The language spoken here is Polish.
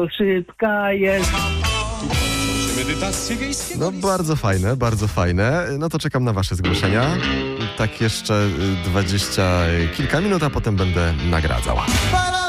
Szybka jest. No bardzo fajne, bardzo fajne. No to czekam na wasze zgłoszenia. Tak jeszcze 20 kilka minut, a potem będę nagradzał.